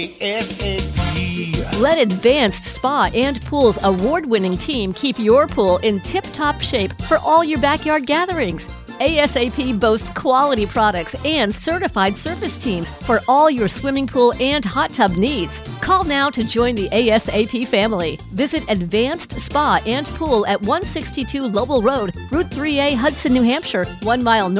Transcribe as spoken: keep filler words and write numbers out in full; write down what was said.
ASAP. Let Advanced Spa and Pool's award-winning team keep your pool in tip-top shape for all your backyard gatherings. A S A P boasts quality products and certified service teams for all your swimming pool and hot tub needs. Call now to join the A S A P family. Visit Advanced Spa and Pool at one sixty-two Lowell Road, Route three A, Hudson, New Hampshire, one mile north